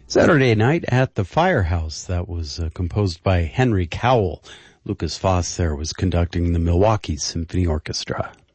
Saturday night at the Firehouse. That was composed by Henry Cowell. Lucas Foss there was conducting the Milwaukee Symphony Orchestra.